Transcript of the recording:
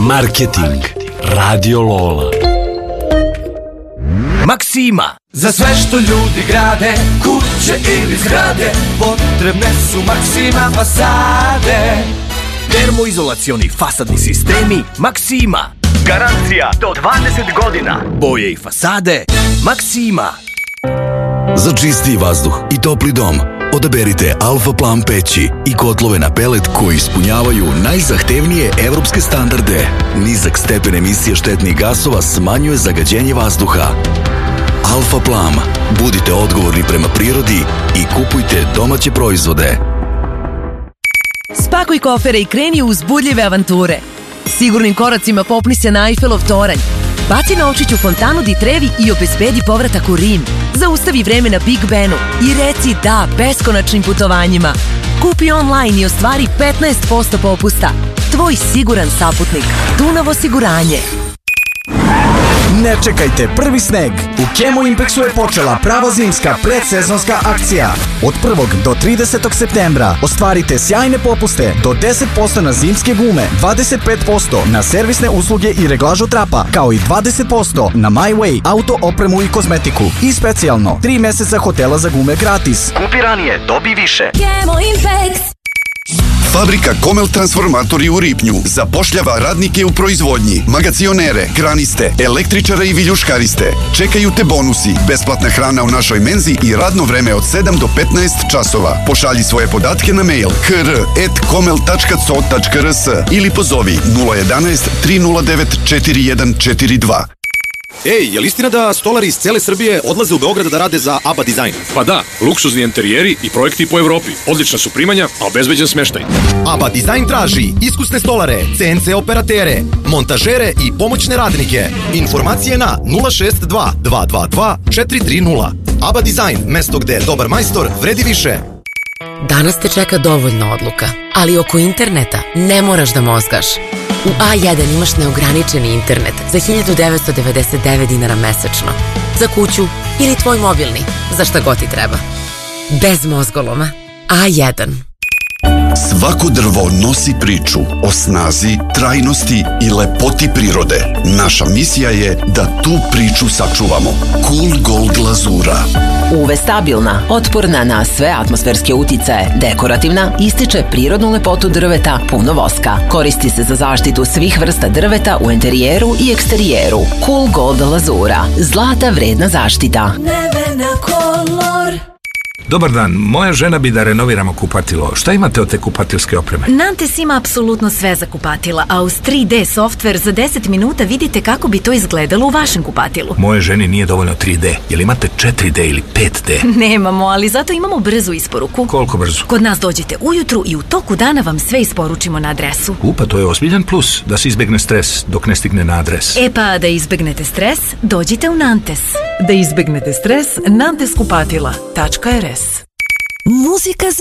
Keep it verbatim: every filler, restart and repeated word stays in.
Marketing Radio Lola. Maksima, za sve što ljudi grade, kuće ili zgrade, potrebne su Maksima fasade. Termoizolacioni fasadni sistemi Maksima. Garancija do dvadeset godina. Boje i fasade Maksima. Za čistiji vazduh i topli dom odaberite Alfa Plan peći i kotlove na pelet koji ispunjavaju najzahtevnije evropske standarde. Nizak stepen emisije štetnih gasova smanjuje zagađenje vazduha. Alfa Plan. Budite odgovorni prema prirodi i kupujte domaće proizvode. Spakuj kofere i kreni u uzbudljive avanture. Sigurnim koracima popni se na Eiffelov toranj. Baci novčić u fontanu di Trevi i obezbedi povratak u Rim. Zaustavi vreme na Big Benu i reci da beskonačnim putovanjima. Kupi online i ostvari petnaest posto popusta. Tvoj siguran saputnik. Dunav osiguranje. Ne čekajte prvi sneg. U Chemo Impexu je počela prava zimska predsezonska akcija. Od prvog do tridesetog septembra ostvarite sjajne popuste do deset posto na zimske gume, dvadeset pet posto na servisne usluge i reglažu trapa, kao i dvadeset posto na My Way, auto opremu i kozmetiku. I specijalno, tri meseca hotela za gume gratis. Kupi ranije, dobi više. Chemo Impex. Fabrika Komel Transformatori u Ripnju zapošljava radnike u proizvodnji, magacionere, kraniste, električare i viljuškariste. Čekaju te bonusi, besplatna hrana u našoj menzi i radno vreme od sedam do petnaest časova. Pošalji svoje podatke na mail k r at komel tačka c o tačka r s ili pozovi nula jedanaest tri nula devet četiri jedan četiri dva. Ej, je li istina da stolari iz cele Srbije odlaze u Beograd da rade za ABBA Design? Pa da, luksuzni interijeri i projekti po Evropi. Odlična su primanja, a obezbeđen smeštaj. ABBA Design traži iskusne stolare, C N C operatere, montažere i pomoćne radnike. Informacije na nula šest dva dva dva dva četiri tri nula. ABBA Design, mesto gde dobar majstor vredi više. Danas te čeka dovoljno odluka, ali oko interneta ne moraš da mozgaš. U A jedan imaš neograničeni internet za hiljadu devetsto devedeset devet dinara mesečno. Za kuću ili tvoj mobilni, za šta god ti treba. Bez mozgoloma. A jedan. Svako drvo nosi priču o snazi, trajnosti i lepoti prirode. Naša misija je da tu priču sačuvamo. Cool Gold glazura. U V stabilna, otporna na sve atmosferske uticaje, dekorativna, ističe prirodnu lepotu drveta, puno voska. Koristi se za zaštitu svih vrsta drveta u interijeru i eksterijeru. Cool Gold glazura. Zlata vredna zaštita. Nevena kolor. Dobar dan, moja žena bi da renoviramo kupatilo. Šta imate od te kupatilske opreme? Nantes ima apsolutno sve za kupatila, a uz tri D softver za deset minuta vidite kako bi to izgledalo u vašem kupatilu. Moje ženi nije dovoljno tri D. Jel imate četiri D ili pet D? Nemamo, ali zato imamo brzu isporuku. Koliko brzo? Kod nas dođete ujutru i u toku dana vam sve isporučimo na adresu. U, pa to je ozbiljan plus, da se izbegne stres dok ne stigne na adres. E pa, da izbegnete stres, dođite u Nantes. Da izbegnete stres, nantes kupatila tačka r s. Muzika za